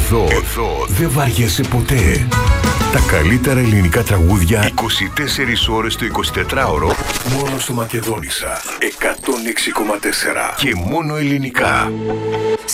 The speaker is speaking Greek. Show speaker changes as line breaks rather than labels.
Εδώ δεν βαριέσαι ποτέ. Τα καλύτερα ελληνικά τραγούδια 24 ώρες το 24ωρο μόνο στο Μακεδόνισσα 106,4 και μόνο ελληνικά.